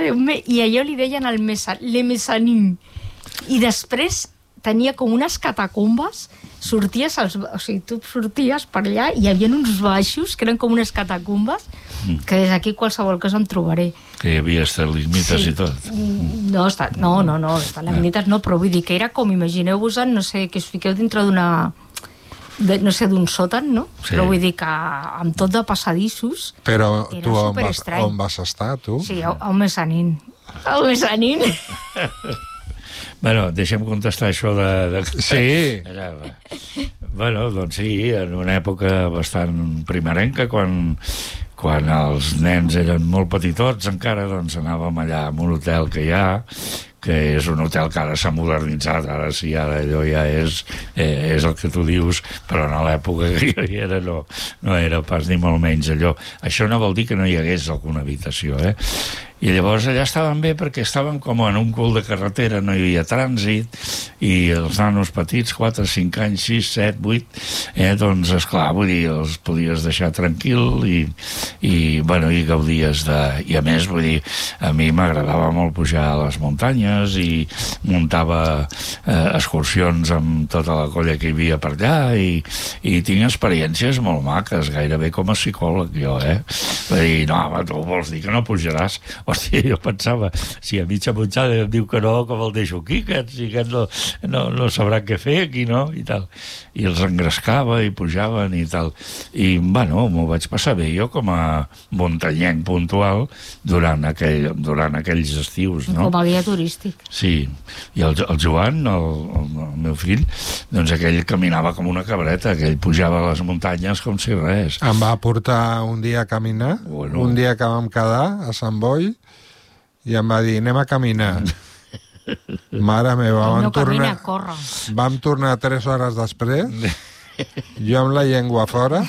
I allò li deien le mezzanine. I després tenia com unes catacombes, tu sorties per allà i hi havia uns baixos que eren com unes catacombes que des d'aquí qualsevol cosa em trobaré. Que hi havia estalagmites i tot. No, estalagmites no, però vull dir que era com, imagineu-vos, no sé, que us fiqueu dintre d'una... no sé, d'un sòtan, no? Sí. Però vull dir que amb tot de passadissos però era tu superestrany. on vas estar, tu? Sí, al mezanín. Al mezanín. Bueno, deixem contestar això de... Sí. Bueno, doncs sí, en una època bastant primerenca, quan els nens eren molt petitots encara, doncs anàvem allà a un hotel que hi ha, que és un hotel que ara s'ha modernitzat, ara sí, ara allò ja és el que tu dius, però en l'època que jo hi era no era pas ni molt menys allò. Això no vol dir que no hi hagués alguna habitació, I llavors allà estàvem bé perquè estàvem com en un cul de carretera, no hi havia trànsit, i els nanos petits, 4, 5 anys, 6, 7, 8, doncs, esclar, vull dir, els podies deixar tranquil i gaudies de... I a més, vull dir, a mi m'agradava molt pujar a les muntanyes i muntava excursions amb tota la colla que hi havia per allà i tinc experiències molt maques, gairebé com a psicòleg, jo, Vull dir, no, tu vols dir que no pujaràs? Hòstia, jo pensava, si a mitja punxada em diu que no, com el deixo aquí, que no sabrà què fer aquí, no? I tal. I els engrescava i pujaven i tal. I, bueno, m'ho vaig passar bé jo com a muntanyenc puntual durant aquells estius, no? Com a guia turístic. Sí. I el Joan, el meu fill, doncs aquell caminava com una cabreta, aquell pujava a les muntanyes com si res. Em va portar un dia a caminar, un dia que vam quedar a Sant Boi, i em va dir, anem a caminar. Mare meva, vam tornar 3 hores després, jo amb la llengua fora,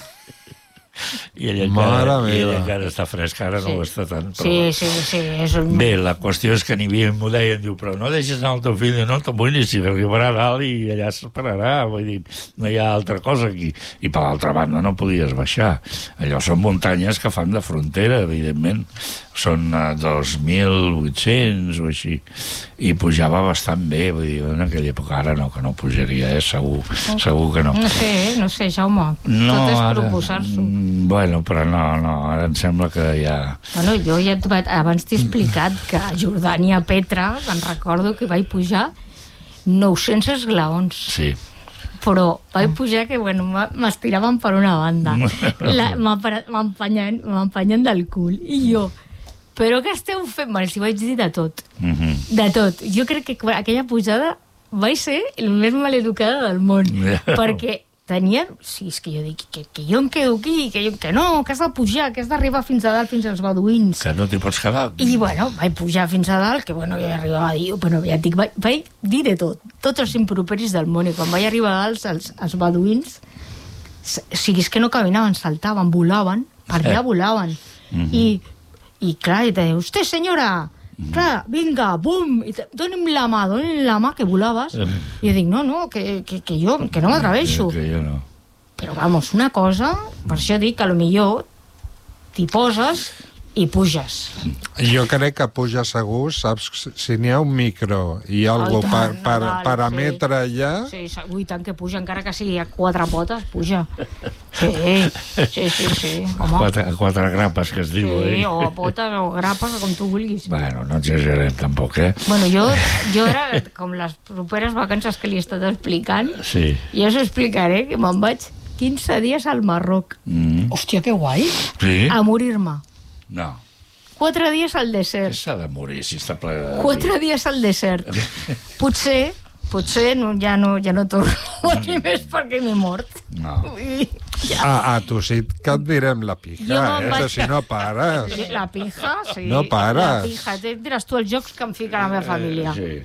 i ell encara està fresc, ara no ho està tant. Però... Sí. Bé, la qüestió és que n'hi havia m'ho deien, diu, però no deixes anar el teu fill, no t'amoïnis, si arribarà a dalt i allà s'esperarà, vull dir, no hi ha altra cosa aquí. I per l'altra banda no podies baixar. Allò són muntanyes que fan de frontera, evidentment. Són 2.800 o així. I pujava bastant bé, vull dir, en aquella època ara no, que no pujaria, segur que no. No sé, Jaume, tot és proposar-s'ho. Bueno, però no, ara em sembla que ja... Bueno, jo ja abans t'he explicat que a Jordània, Petra, me'n recordo que vaig pujar 900 esglaons. Sí. Però vaig pujar que, bueno, m'estiraven per una banda. M'empanyen del cul. I jo, però què esteu fent? Els hi vaig dir de tot. De tot. Jo crec que aquella pujada vaig ser el més maleducada del món. Perquè tenien... Sí, és que jo dic que jo em quedo aquí, que no, que has de pujar, que has d'arribar fins a dalt, fins als beduïns. Que no t'hi pots quedar. I, bueno, vaig pujar fins a dalt, que, bueno, jo arribava a dir, però ja et dic, vaig dir de tot, tots els improperis del món, i quan vaig arribar a dalt, els beduïns, o sigui, és que no caminaven, saltaven, volaven, per allà volaven. I clar, i te diu, usted, senyora... Clar, vinga, bum, doni'm la mà, que volaves. I jo dic, no, que jo que no m'atreveixo. Que jo no. Però, vamos, una cosa, per això dic que potser t'hi poses i puges. Jo crec que puja segur, saps, si n'hi ha un micro i algo per emetre allà... Sí, i tant que puja, encara que sigui a 4 potes, puja. Sí. Home. A 4 grapes, que es diu, Sí, o a potes, o grapes, com tu vulguis. Bueno, no exagerem tampoc, Bueno, jo era, com les properes vacances que li he estat explicant, sí. Jo us explicaré que me'n vaig 15 dies al Marroc. Hòstia, que guai! Sí? A morir-me. No. 4 dies al desert. Què s'ha de morir si està ple de... 4 dies al desert. Potser ja no torno ni més perquè m'he mort. No. A tu sí que et direm la pija, si no pares. La pija, sí. No pares. La pija, diràs tu els jocs que em fica la meva família. Sí.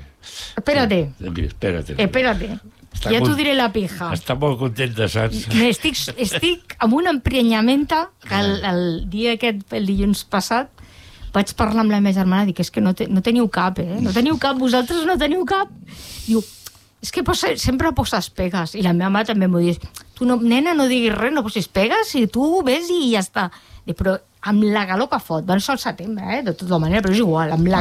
Espérate. Ja t'ho diré la pija. Està molt contenta, saps? Estic amb una emprenyamenta que el dia aquest, el dilluns passat, vaig parlar amb la meva germana, dic, és que no teniu cap, No teniu cap, vosaltres no teniu cap. Diu, és que sempre poses pegues. I la meva mare també m'ho diu, tu, nena, no diguis res, no posis pegues, i tu ves i ja està. Dic, però amb la calor que fot, van ser al setembre, de tota manera, però és igual, amb la